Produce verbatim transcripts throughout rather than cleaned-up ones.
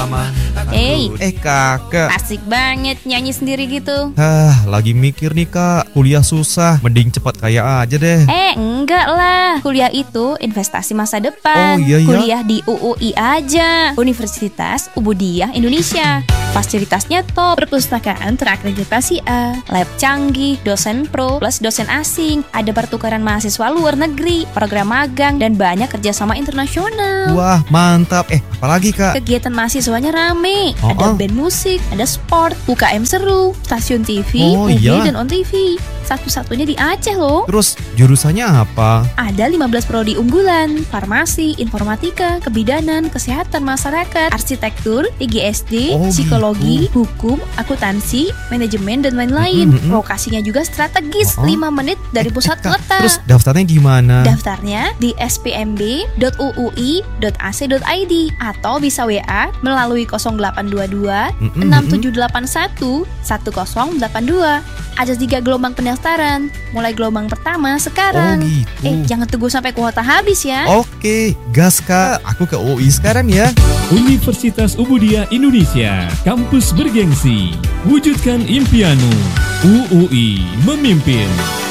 aman. Eh, Eh kakak. asik banget nyanyi sendiri gitu. Hah, lagi mikir nih kak. Kuliah susah, mending cepat kaya aja deh. Eh, enggak lah. Kuliah itu investasi masa depan. Oh, iya, iya. Kuliah di U U I aja. Universitas Ubudiyah Indonesia. Fasilitasnya top. Perpustakaan terakreditasi A. Lab canggih, dosen pro, plus dosen asing. Ada pertukaran mahasiswa luar negeri, program magang, dan banyak kerjasama internasional. Wah, mantap. Eh, apalagi kak? Kegiatan mahasiswanya rame. Oh, Ada oh. band musik, ada sport, U K M seru, stasiun T V, Oh, movie, iya. dan on T V. Satu-satunya di Aceh loh. Terus jurusannya apa? Ada lima belas prodi unggulan, farmasi, informatika, kebidanan, kesehatan masyarakat, arsitektur, I G S D, Oh, psikologi, hukum, akuntansi, manajemen, dan lain-lain. Mm-mm, mm-mm. Lokasinya juga strategis, Oh, oh. lima menit dari pusat Eh, Kak, kota. Terus daftarnya gimana? Daftarnya di s p m b dot u u i dot a c dot i d atau bisa W A melalui nol delapan dua dua Mm-mm, enam mm-mm. tujuh delapan satu satu nol delapan dua. Ada tiga gelombang pendaftaran. Mulai gelombang pertama sekarang. Oh, gitu. Eh, jangan tunggu sampai kuota habis ya. Oke, gas kak. Aku ke U I sekarang ya. Universitas Ubudiyah Indonesia, kampus bergengsi. Wujudkan impianmu. U U I memimpin.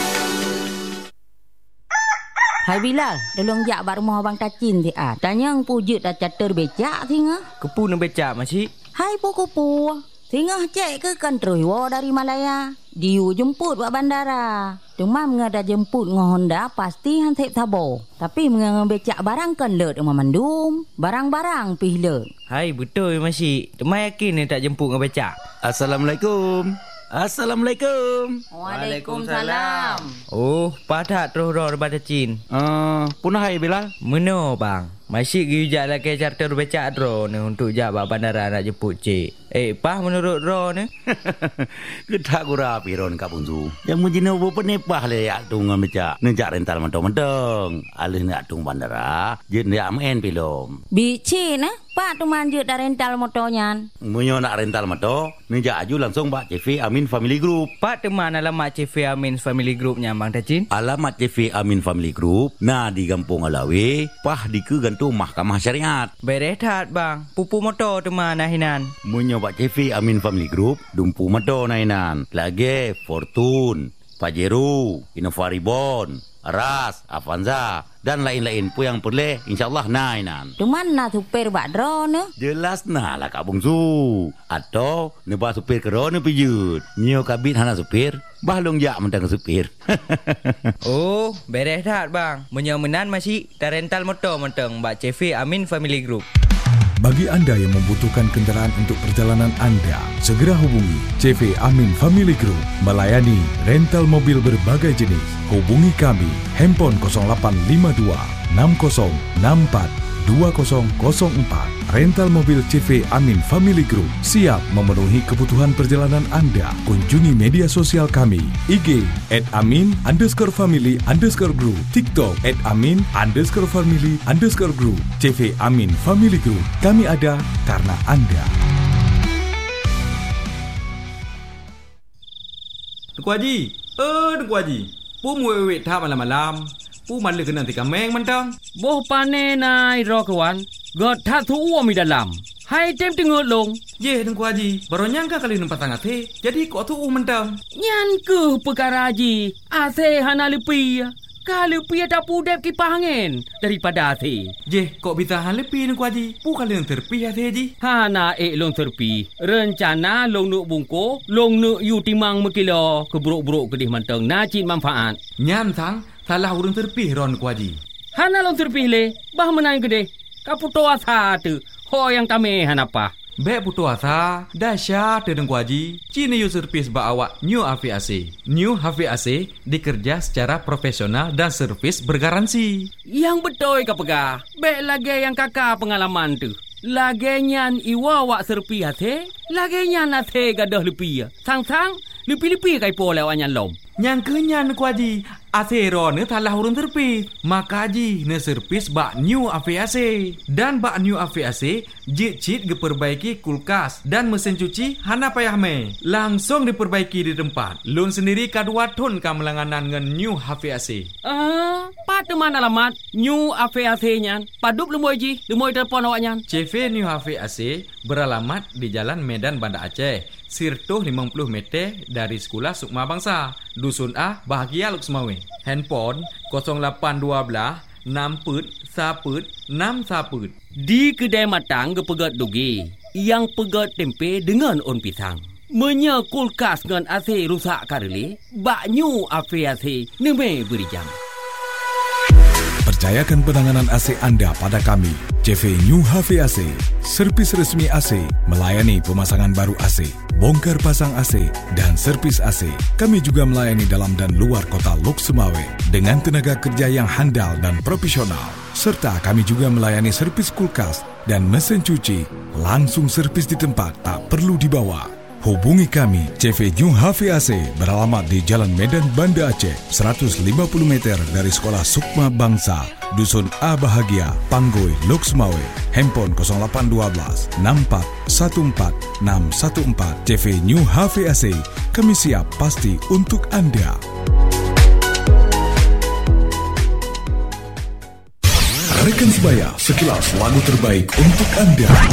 Hai Bilal, tolong jak bak rumah abang Kacin ti ah. Tanya ang pujud dah catur becak tinga. Kepu nak becak masih. Hai pokopo. Tinga cek ke kan terus wa dari Malaya. Diu jemput buat bandara. Demam ngada jemput ngah Honda pasti han tep tabo. Tapi mengang becak barang kan lut rumah mandum. Barang-barang pih lut. Hai betul masih. Temai yakin ni tak jemput dengan becak. Assalamualaikum. Assalamualaikum. Waalaikumsalam. Oh, padat terus roh daripada Cin. Uh, punah hai Bilal. Mana bang? Masih gijak lagi charter becak ro ni untuk jawab bandara nak jemput cik. Eh, pah menurut ro ni? Kedak gura piron Kak Bungsu. Yang mujina bo penepah le yak tungan becak. Nejak rental mentong-mentong. Alih nak tung bandara, je ndak main pilom. Bicin eh? Pak tu manjut dah rental motornya. Munyo nak rental motor, nejak aju langsung Pak C V Amin Family Group. Pak teman alamat C V Amin Family Group nya bang Tacin. Alamat C V Amin Family Group, nah di Kampung Alawi, pah di ke gantung Mahkamah Syariat. Berehat bang. Pupu motor teman nahinan. Munyo Pak C V Amin Family Group, dumpu motor nainan. Lagi Fortune, Pajero, Innova Reborn, Ras, Avanza dan lain-lain pun yang boleh insyaallah nainan. Tu mana supir bak drone? Jelas nah lah Kak Bungsu. Atau nebah supir kerana pijut. Nyo kabit hana supir, bahlong jak mentang supir. Oh, berehat bang. Menyomenan masih dah rental motor mentang Mbak C V Amin Family Group. Bagi anda yang membutuhkan kenderaan untuk perjalanan anda, segera hubungi C V Amin Family Group melayani rental mobil berbagai jenis. Hubungi kami handphone kosong lapan lima dua enam kosong enam empat dua kosong kosong empat. Rental mobil C V Amin Family Group siap memenuhi kebutuhan perjalanan anda. Kunjungi media sosial kami I G at amin underscore family underscore group, TikTok at amin underscore family underscore group. C V Amin Family Group, kami ada karena anda. Tuku Haji, eh Tuku Haji, pu muwek thap malam-malam. Pu malu kena tika meng mentang. Boh pane nai ro kawan. God that tu uam di dalam. Hai tem tengok long. Ye Tuku Haji, baru nyangka kali numpat sangat he. Jadi kok tu mentang. Nyan ke perkara haji. Ase hana lepi. Kalau pi ada pudep kipas angin daripada ase. Je, kok bisa han lepi Tuku Haji? Pu kali yang terpi ase Haji. Hana ek long terpi. Rencana long nuk bungko, long nuk yu timang mekilo keburuk-buruk kedih mentang nacit manfaat. Nyan sang, salah urang terpi ron Tuku Haji. Hana long terpi le, bah menang kedih. Kaputo asa tu. Ho yang kami hanapa. Bek putu asa, dahsyat Tuku Haji. Cini yu servis ba awak New H V A C. New H V A C dikerja secara profesional dan servis bergaransi. Yang betul ka pegah. Bek lagi yang kakak pengalaman tu. Lagi nyan iwa wak serpi hati. Lagi nyan hati gadah lepi. Sang-sang, lepi-lepi kai po lewat nyan lom. Nyangkenya ne ku haji. Asero ne talah urun servis. Maka haji ne servis bak New A V A C. Dan bak New A V A C, jit cit diperbaiki kulkas dan mesin cuci hana payah me. Langsung diperbaiki di tempat. Lun sendiri kadua ton kamelanganan ngan New A V A C. Ah, pada mana alamat New A V A C nyan? Padup lemoi ji, lemoi telefon awak nyan. C V New A V A C beralamat di Jalan Medan Banda Aceh, Sirtuh lima puluh meter dari Sekolah Sukma Bangsa, Dusun A, Bahagia Luk Semawe. Handphone kosong lapan dua belas enam put saput enam saput. Di kedai matang gepegat dugi, yang pegat tempe dengan on pisang. Menya kulkas dengan A C rusak kareli, bak New A V A C neme beri jam. Percayakan penanganan A C anda pada kami, C V New A V A C, servis resmi A C, melayani pemasangan baru A C, bongkar pasang A C, dan servis A C. Kami juga melayani dalam dan luar kota Luk Semawe dengan tenaga kerja yang handal dan profesional. Serta kami juga melayani servis kulkas dan mesin cuci, langsung servis di tempat, tak perlu dibawa. Hubungi kami, C V New A V A C beralamat di Jalan Medan Banda Aceh, seratus lima puluh meter dari Sekolah Sukma Bangsa, Dusun A Bahagia, Panggoi, Luk Semawe. Handphone kosong lapan dua belas enam empat satu empat enam satu empat. C V New A V A C, kami siap pasti untuk anda. Rekan sebaya, sekilas lagu terbaik untuk anda.